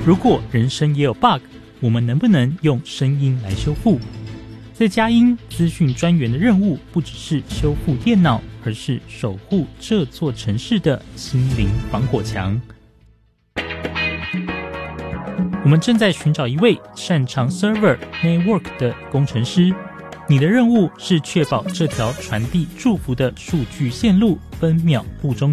如果人生也有 bug， 我们能不能用声音来修复？在佳音资讯专员的任务不只是修复电脑，而是守护这座城市的心灵防火墙。我们正在寻找一位擅长 Server Network 的工程师，你的任务是确保这条传递祝福的数据线路分秒不中